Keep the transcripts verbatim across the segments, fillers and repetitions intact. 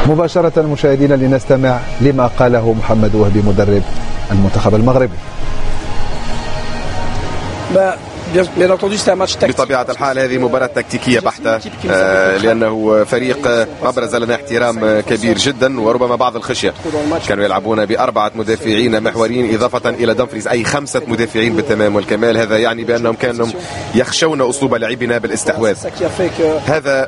مباشرة مشاهدينا لنستمع لما قاله محمد وهبي مدرب المنتخب المغربي. بطبيعة الحال هذه مباراة تكتيكية بحتة، آه لأنه فريق أبرز لنا احترام كبير جدا وربما بعض الخشية. كانوا يلعبون بأربعة مدافعين محوريين إضافة إلى دمفريز، أي خمسة مدافعين بالتمام والكمال. هذا يعني بأنهم كانوا يخشون أسلوب لعبنا بالاستحواذ. هذا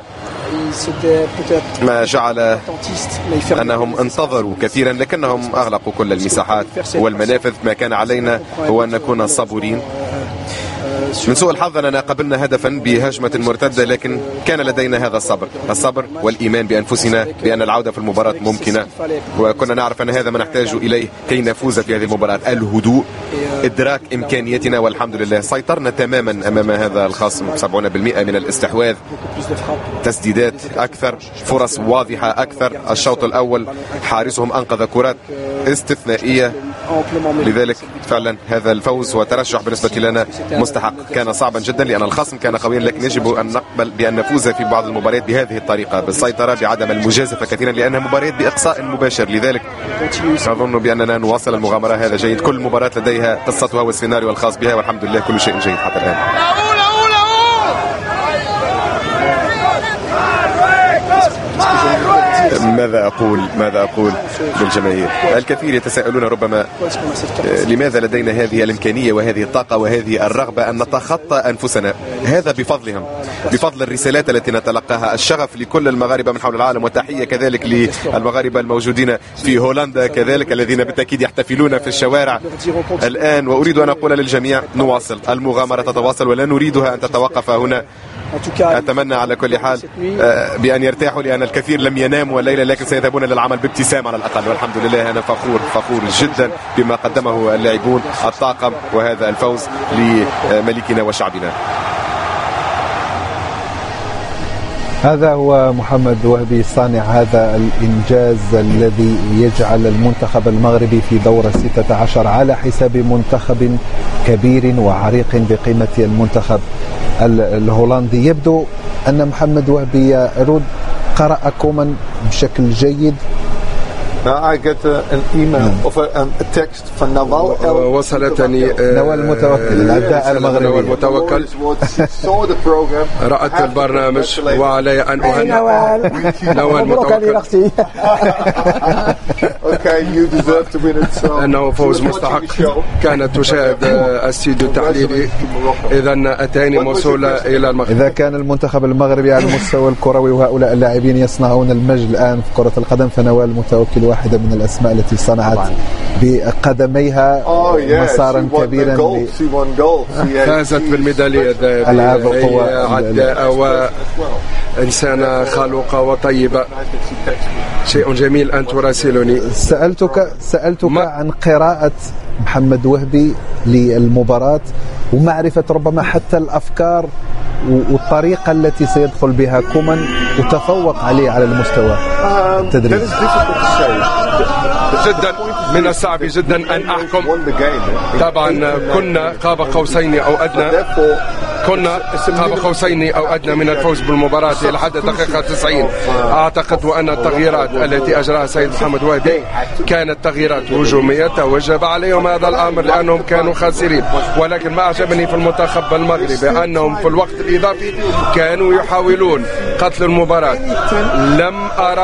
ما جعل أنهم انتظروا كثيرا لكنهم أغلقوا كل المساحات والمنافذ. ما كان علينا هو أن نكون صبورين. من سوء الحظ أننا قبلنا هدفا بهجمة مرتدة، لكن كان لدينا هذا الصبر الصبر والإيمان بأنفسنا بأن العودة في المباراة ممكنة، وكنا نعرف أن هذا ما نحتاج إليه كي نفوز في هذه المباراة: الهدوء، إدراك إمكانياتنا. والحمد لله سيطرنا تماما أمام هذا الخصم. سبعين بالمئة من الاستحواذ، تسديدات أكثر، فرص واضحة أكثر. الشوط الأول حارسهم أنقذ كرات استثنائية. لذلك فعلا هذا الفوز وترشح بالنسبة لنا مستحق. كان صعبا جدا لأن الخصم كان قويا، لكن يجب أن نقبل بأن نفوز في بعض المباريات بهذه الطريقة، بالسيطرة، بعدم المجازفة كثيرا، لأنها مباريات بإقصاء مباشر. لذلك أظن بأننا نواصل المغامرة. هذا جيد. كل مباراة لديها قصتها والسيناريو الخاص بها، والحمد لله كل شيء جيد حتى الآن. ماذا أقول ماذا أقول للجماهير؟ الكثير يتساءلون ربما لماذا لدينا هذه الإمكانية وهذه الطاقة وهذه الرغبة أن نتخطى أنفسنا. هذا بفضلهم، بفضل الرسالات التي نتلقاها، الشغف لكل المغاربة من حول العالم، وتحية كذلك للمغاربة الموجودين في هولندا كذلك الذين بالتأكيد يحتفلون في الشوارع الآن. وأريد أن أقول للجميع: نواصل المغامرة، تتواصل ولا نريدها أن تتوقف هنا. أتمنى على كل حال بأن يرتاحوا، لأن الكثير لم يناموا الليلة، لكن سيذهبون للعمل بابتسام على الأقل. والحمد لله أنا فخور فخور جدا بما قدمه اللاعبون، الطاقم، وهذا الفوز لملكنا وشعبنا. هذا هو محمد وهبي صانع هذا الإنجاز الذي يجعل المنتخب المغربي في دور ستة عشر على حساب منتخب كبير وعريق بقيمة المنتخب الهولندي. يبدو أن محمد وهبي يرد قرأ كومان بشكل جيد. I get an email of a, um, a text from Nawal. وصلتني نوال المتوكل الأداء المغربي. نوال المتوكل رأت البرنامج وعلي أن أهنئ نوال المتوكل. أنه فوز مستحق. كانت تشاهد الاستديو التحليلي، إذا أتاني موصولة إلى المغرب. إذا كان المنتخب المغربي على المستوى الكروي وهؤلاء اللاعبين يصنعون المجد الآن في كرة القدم، فنوال المتوكل واحدة من الأسماء التي صنعت بقدميها مسارا كبيرا. فازت بالميدالية الذهبية. هي عداءة وإنسانة خلوقة وطيبة. شيء جميل أن تراسلني. سألتك سألتك ما عن قراءة محمد وهبي للمباراة ومعرفة ربما حتى الأفكار والطريقة التي سيدخل بها كومان وتفوق عليه على المستوى التدريبي. جدا من الصعب جدا أن أحكم. طبعا كنا قاب قوسين أو أدنى كنا قاب قوسين أو أدنى من الفوز بالمباراة لحد الدقيقة تسعين. أعتقد وأن التغييرات التي أجراها السيد محمد وهبي كانت تغييرات هجومية توجب عليهم هذا الأمر لأنهم كانوا خاسرين. ولكن ما أعجبني في المنتخب المغربي أنهم في الوقت الإضافي كانوا يحاولون قتل المباراة. لم أرى